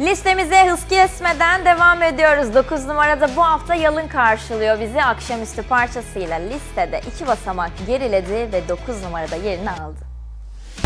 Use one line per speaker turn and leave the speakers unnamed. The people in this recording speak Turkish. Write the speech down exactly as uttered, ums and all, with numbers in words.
Listemize hız kesmeden devam ediyoruz. dokuz numarada bu hafta Yalın karşılıyor bizi. Akşamüstü parçasıyla listede iki basamak geriledi ve dokuz numarada yerini aldı.